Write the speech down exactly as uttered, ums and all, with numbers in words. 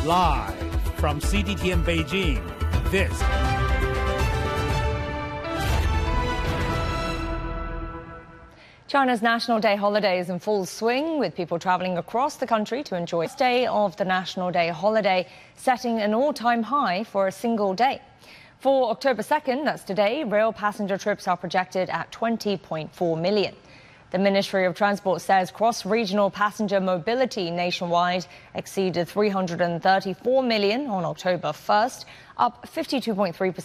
Live from C D T M Beijing, this China's National Day holiday is in full swing, with people travelling across the country to enjoy the day of the National Day holiday, setting an all-time high for a single day. For October second, that's today, rail passenger trips are projected at twenty point four million. The Ministry of Transport says cross-regional passenger mobility nationwide exceeded three hundred thirty-four million on October first, up fifty-two point three percent.